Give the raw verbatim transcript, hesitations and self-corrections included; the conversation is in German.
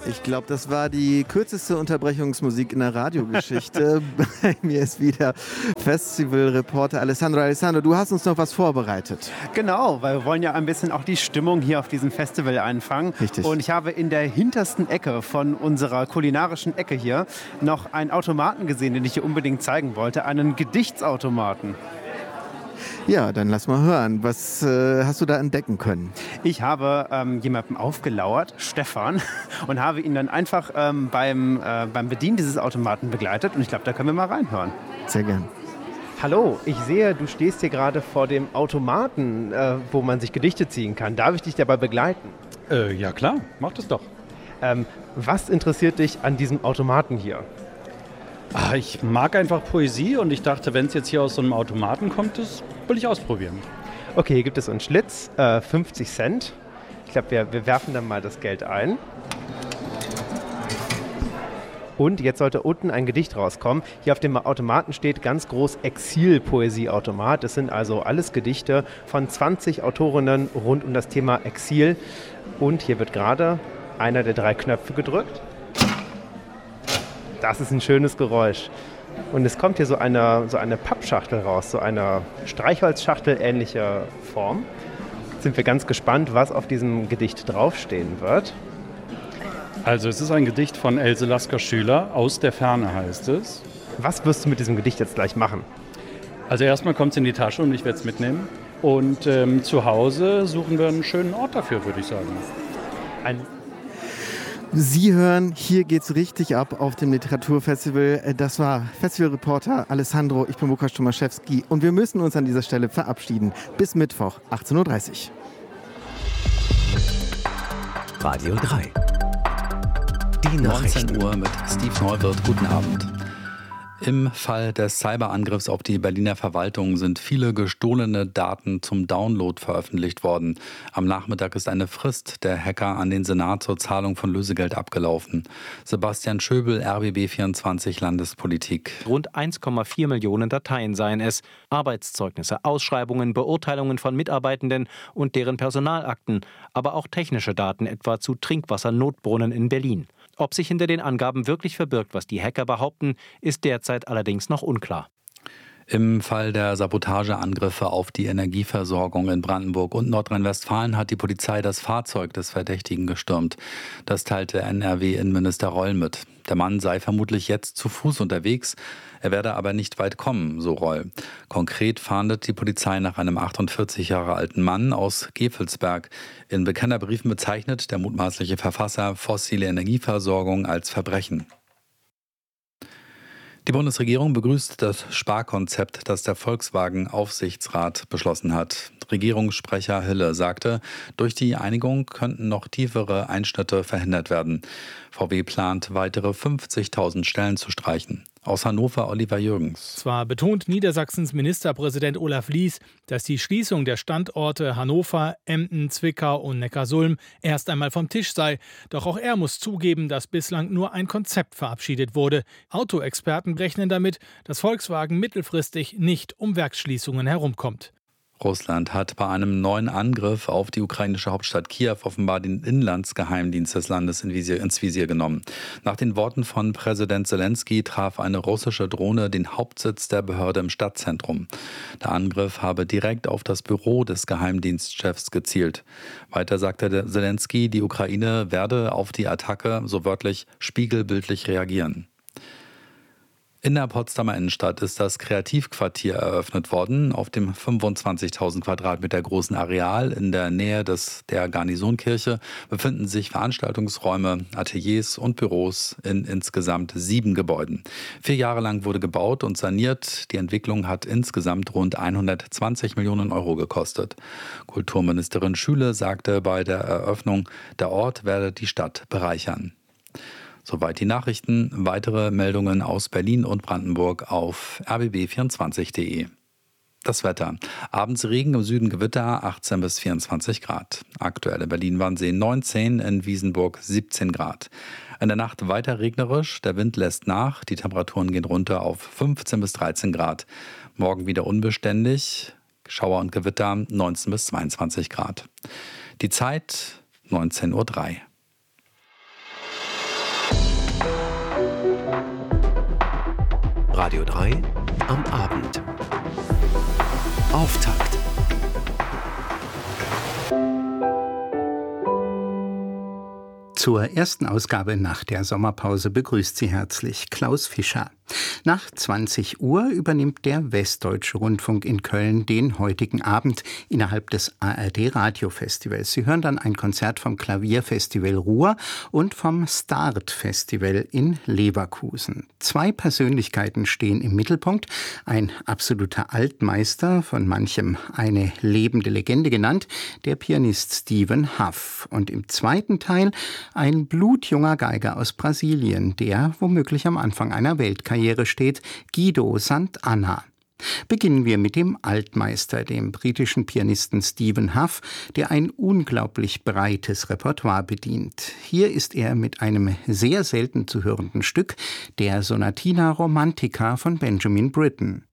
Ich glaube, das war die kürzeste Unterbrechungsmusik in der Radiogeschichte. Bei mir ist wieder Festivalreporter Alessandro. Alessandro, du hast uns noch was vorbereitet. Genau, weil wir wollen ja ein bisschen auch die Stimmung hier auf diesem Festival einfangen. Richtig. Und ich habe in der hintersten Ecke von unserer kulinarischen Ecke hier noch einen Automaten gesehen, den ich hier unbedingt zeigen wollte. Einen Gedichtsautomaten. Ja, dann lass mal hören. Was äh, hast du da entdecken können? Ich habe ähm, jemandem aufgelauert, Stefan, und habe ihn dann einfach ähm, beim, äh, beim Bedienen dieses Automaten begleitet. Und ich glaube, da können wir mal reinhören. Sehr gern. Hallo, ich sehe, du stehst hier gerade vor dem Automaten, äh, wo man sich Gedichte ziehen kann. Darf ich dich dabei begleiten? Äh, ja klar, mach das doch. Ähm, was interessiert dich an diesem Automaten hier? Ah, ich mag einfach Poesie und ich dachte, wenn es jetzt hier aus so einem Automaten kommt, das will ich ausprobieren. Okay, hier gibt es einen Schlitz, äh, fünfzig Cent. Ich glaube, wir, wir werfen dann mal das Geld ein. Und jetzt sollte unten ein Gedicht rauskommen. Hier auf dem Automaten steht ganz groß Exil-Poesie-Automat. Das sind also alles Gedichte von zwanzig Autorinnen rund um das Thema Exil. Und hier wird gerade einer der drei Knöpfe gedrückt. Das ist ein schönes Geräusch. Und es kommt hier so eine, so eine Pappschachtel raus, so eine Streichholzschachtel ähnlicher Form. Jetzt sind wir ganz gespannt, was auf diesem Gedicht draufstehen wird. Also es ist ein Gedicht von Else Lasker-Schüler, Aus der Ferne heißt es. Was wirst du mit diesem Gedicht jetzt gleich machen? Also erstmal kommt es in die Tasche und ich werde es mitnehmen. Und ähm, zu Hause suchen wir einen schönen Ort dafür, würde ich sagen. Ein Sie hören, hier geht's richtig ab auf dem Literaturfestival. Das war Festivalreporter Alessandro, ich bin Łukasz Tomaszewski und wir müssen uns an dieser Stelle verabschieden. Bis Mittwoch, achtzehn Uhr dreißig. Radio drei. Die Nachrichten. neunzehn Uhr mit Steve Neuwirth. Guten Abend. Im Fall des Cyberangriffs auf die Berliner Verwaltung sind viele gestohlene Daten zum Download veröffentlicht worden. Am Nachmittag ist eine Frist der Hacker an den Senat zur Zahlung von Lösegeld abgelaufen. Sebastian Schöbel, R B B vierundzwanzig Landespolitik. Rund eins Komma vier Millionen Dateien seien es. Arbeitszeugnisse, Ausschreibungen, Beurteilungen von Mitarbeitenden und deren Personalakten, aber auch technische Daten, etwa zu Trinkwassernotbrunnen in Berlin. Ob sich hinter den Angaben wirklich verbirgt, was die Hacker behaupten, ist derzeit allerdings noch unklar. Im Fall der Sabotageangriffe auf die Energieversorgung in Brandenburg und Nordrhein-Westfalen hat die Polizei das Fahrzeug des Verdächtigen gestürmt. Das teilte N R W-Innenminister Reul mit. Der Mann sei vermutlich jetzt zu Fuß unterwegs, er werde aber nicht weit kommen, so Reul. Konkret fahndet die Polizei nach einem achtundvierzig Jahre alten Mann aus Gevelsberg. In Bekennerbriefen bezeichnet der mutmaßliche Verfasser fossile Energieversorgung als Verbrechen. Die Bundesregierung begrüßt das Sparkonzept, das der Volkswagen-Aufsichtsrat beschlossen hat. Regierungssprecher Hille sagte, durch die Einigung könnten noch tiefere Einschnitte verhindert werden. V W plant, weitere fünfzigtausend Stellen zu streichen. Aus Hannover Oliver Jürgens. Zwar betont Niedersachsens Ministerpräsident Olaf Lies, dass die Schließung der Standorte Hannover, Emden, Zwickau und Neckarsulm erst einmal vom Tisch sei. Doch auch er muss zugeben, dass bislang nur ein Konzept verabschiedet wurde. Autoexperten rechnen damit, dass Volkswagen mittelfristig nicht um Werksschließungen herumkommt. Russland hat bei einem neuen Angriff auf die ukrainische Hauptstadt Kiew offenbar den Inlandsgeheimdienst des Landes ins Visier, ins Visier genommen. Nach den Worten von Präsident Zelensky traf eine russische Drohne den Hauptsitz der Behörde im Stadtzentrum. Der Angriff habe direkt auf das Büro des Geheimdienstchefs gezielt. Weiter sagte Zelensky, die Ukraine werde auf die Attacke, so wörtlich, spiegelbildlich reagieren. In der Potsdamer Innenstadt ist das Kreativquartier eröffnet worden. Auf dem fünfundzwanzigtausend Quadratmeter großen Areal in der Nähe des, der Garnisonkirche befinden sich Veranstaltungsräume, Ateliers und Büros in insgesamt sieben Gebäuden. Vier Jahre lang wurde gebaut und saniert. Die Entwicklung hat insgesamt rund hundertzwanzig Millionen Euro gekostet. Kulturministerin Schüle sagte bei der Eröffnung, der Ort werde die Stadt bereichern. Soweit die Nachrichten. Weitere Meldungen aus Berlin und Brandenburg auf r b b vierundzwanzig punkt de. Das Wetter. Abends Regen, im Süden Gewitter, achtzehn bis vierundzwanzig Grad. Aktuell in Berlin-Wannsee neunzehn, in Wiesenburg siebzehn Grad. In der Nacht weiter regnerisch, der Wind lässt nach, die Temperaturen gehen runter auf fünfzehn bis dreizehn Grad. Morgen wieder unbeständig, Schauer und Gewitter neunzehn bis zweiundzwanzig Grad. Die Zeit neunzehn Uhr drei. Radio drei am Abend. Auftakt. Zur ersten Ausgabe nach der Sommerpause begrüßt Sie herzlich Klaus Fischer. Nach zwanzig Uhr übernimmt der Westdeutsche Rundfunk in Köln den heutigen Abend innerhalb des A R D-Radiofestivals. Sie hören dann ein Konzert vom Klavierfestival Ruhr und vom Start-Festival in Leverkusen. Zwei Persönlichkeiten stehen im Mittelpunkt. Ein absoluter Altmeister, von manchem eine lebende Legende genannt, der Pianist Stephen Hough. Und im zweiten Teil ein blutjunger Geiger aus Brasilien, der womöglich am Anfang einer Weltkarriere steht, Guido Sant'Anna. Beginnen wir mit dem Altmeister, dem britischen Pianisten Stephen Hough, der ein unglaublich breites Repertoire bedient. Hier ist er mit einem sehr selten zu hörenden Stück, der Sonatina Romantica von Benjamin Britten.